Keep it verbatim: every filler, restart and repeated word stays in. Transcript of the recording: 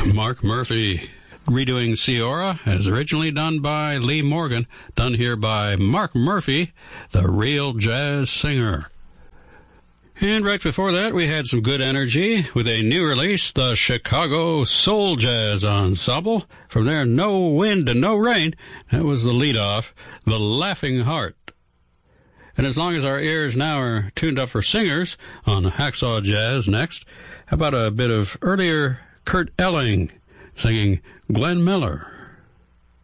Mark Murphy redoing Ciora, as originally done by Lee Morgan, done here by Mark Murphy, the real jazz singer. And right before that, we had some good energy with a new release, the Chicago Soul Jazz Ensemble. From there, No Wind and No Rain. That was the lead-off, The Laughing Heart. And as long as our ears now are tuned up for singers on Hacksaw Jazz next, how about a bit of earlier Kurt Elling singing Glenn Miller?